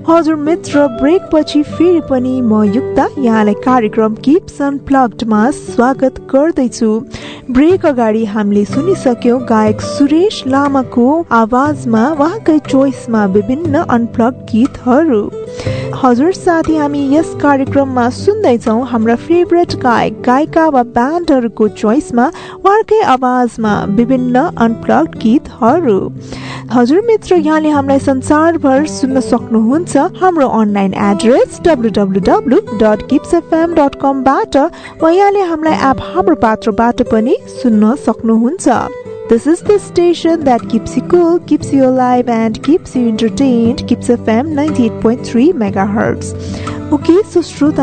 हजुर मित्र, ब्रेक पछि फेरि पनि म युक्ता यहाँलाई कार्यक्रम किप्स अनप्लग्डमा स्वागत गर्दैछु। ब्रेक अगाडि हामीले सुनिसक्यौं गायक सुरेश लामाको आवाजमा उहाँकै चोइसमा विभिन्न अनप्लग्ड गीतहरू। हजुर साथी, हामी यस कार्यक्रममा सुन्दैछौं हाम्रा फेभरेट गायक गायिका वा ब्यान्डहरूको चोइसमा उहाँकै आवाजमा विभिन्न अनप्लग्ड गीतहरू। हजुर मित्र, यहाँले हामीलाई संसारभर सुन्न सक्नुहुन्छ हाम्रो अनलाइन एड्रेस www.gipsfm.com बाट वा यहाँले हामीलाई एप हाम्रो पात्रबाट पनि सुन्न सक्नुहुन्छ। This is the station that keeps you cool, keeps you alive and keeps you entertained. Gips FM 98.3 MHz. Okay, so श्रोता